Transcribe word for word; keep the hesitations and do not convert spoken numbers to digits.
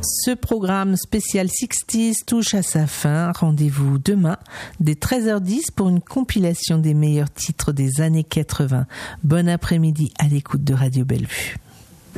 Ce programme spécial sixties touche à sa fin. Rendez-vous demain dès treize heures dix pour une compilation des meilleurs titres des années quatre-vingts. Bon après-midi à l'écoute de Radio Bellevue.